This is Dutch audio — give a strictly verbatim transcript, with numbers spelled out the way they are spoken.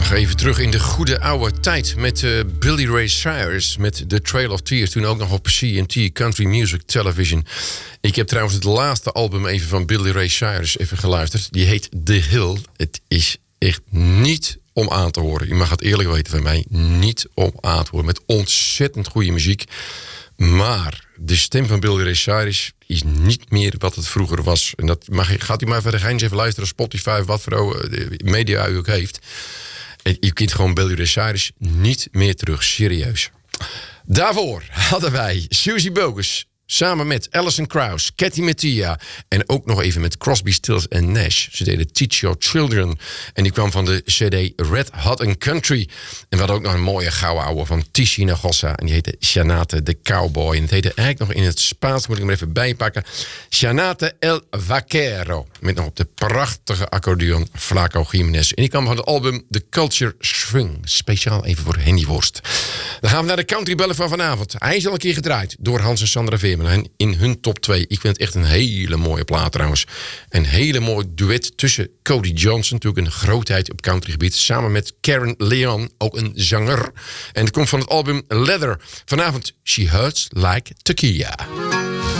Even terug in de goede oude tijd met uh, Billy Ray Cyrus met The Trail of Tears. Toen ook nog op C M T, Country Music Television. Ik heb trouwens het laatste album even van Billy Ray Cyrus even geluisterd. Die heet The Hill. Het is echt niet om aan te horen. Je mag het eerlijk weten van mij. Niet om aan te horen. Met ontzettend goede muziek. Maar de stem van Billy Ray Cyrus is niet meer wat het vroeger was. En dat mag, gaat u maar verder eens even luisteren op Spotify, wat voor media u ook heeft. En je kunt gewoon Billy Ray Cyrus niet meer terug, serieus. Daarvoor hadden wij Susie Bogus samen met Alison Krauss, Cathy Mattia en ook nog even met Crosby, Stills en Nash. Ze deden Teach Your Children en die kwam van de cd Red Hot and Country. En we hadden ook nog een mooie gouden ouwe van Tici Nagossa en die heette Shanate de Cowboy. En het heette eigenlijk nog in het Spaans, moet ik hem er even bijpakken, Shanate el Vaquero. Met nog op de prachtige accordeon Flaco Jiménez. En die kwam van het album The Culture Swing. Speciaal even voor Henny Worst. Dan gaan we naar de countrybellen van vanavond. Hij is al een keer gedraaid door Hans en Sandra Veerman in hun top twee. Ik vind het echt een hele mooie plaat trouwens. Een hele mooi duet tussen Cody Johnson, natuurlijk een grootheid op countrygebied, samen met Karen Leon, ook een zanger. En het komt van het album Leather. Vanavond She Hurts Like Tequila.